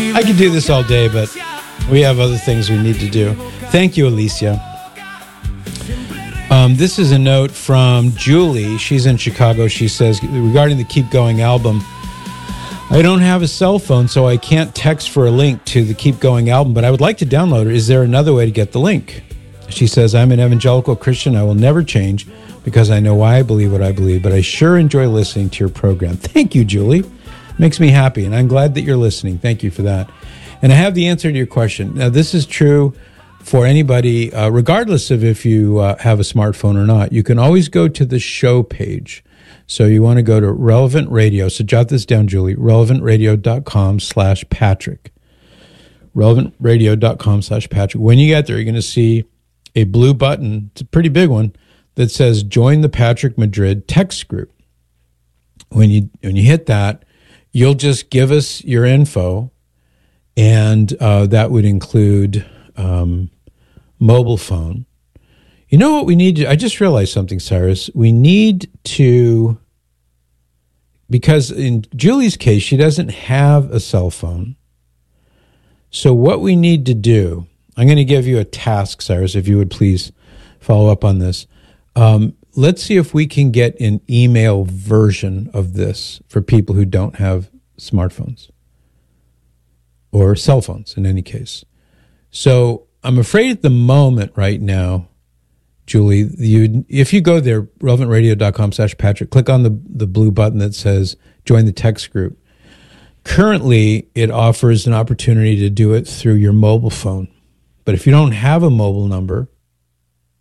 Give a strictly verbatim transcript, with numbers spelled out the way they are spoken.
I could do this all day, but we have other things we need to do. Thank you, Alicia. Um, this is a note from Julie. She's in Chicago. She says, regarding the Keep Going album, I don't have a cell phone, so I can't text for a link to the Keep Going album, but I would like to download it. Is there another way to get the link? She says, I'm an evangelical Christian. I will never change because I know why I believe what I believe, but I sure enjoy listening to your program. Thank you, Julie. Makes me happy, and I'm glad that you're listening. Thank you for that. And I have the answer to your question. Now, this is true for anybody, uh, regardless of if you uh, have a smartphone or not. You can always go to the show page. So you want to go to Relevant Radio. So jot this down, Julie, relevantradio.com slash Patrick. relevantradio.com slash Patrick. When you get there, you're going to see a blue button. It's a pretty big one that says Join the Patrick Madrid text group. When you when you hit that, you'll just give us your info, and uh, that would include um, mobile phone. You know what we need to, I just realized something, Cyrus. We need to, because in Julie's case, she doesn't have a cell phone. So what we need to do, I'm going to give you a task, Cyrus, if you would please follow up on this. Um, let's see if we can get an email version of this for people who don't have smartphones or cell phones in any case. So I'm afraid at the moment right now, Julie, you if you go there, relevantradio.com slash Patrick, click on the, the blue button that says Join the Text Group. Currently, it offers an opportunity to do it through your mobile phone. But if you don't have a mobile number,